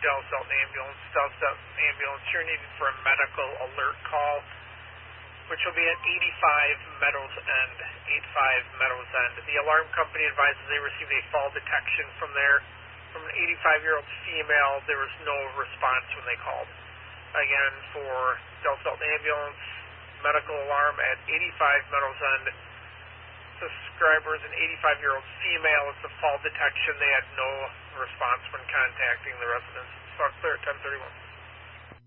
Dallas Elton Ambulance. Dallas Elton Ambulance, you're needed for a medical alert call, which will be at 85 Meadows End. 85 Meadows End. The alarm company advises they received a fall detection from an 85-year-old female. There was no response when they called. Again, for Dallas Elton Ambulance, medical alarm at 85 Meadows End. Subscriber is an 85-year-old female. It's a fall detection. They had no response when contacting the residents. It's all clear at 10:31.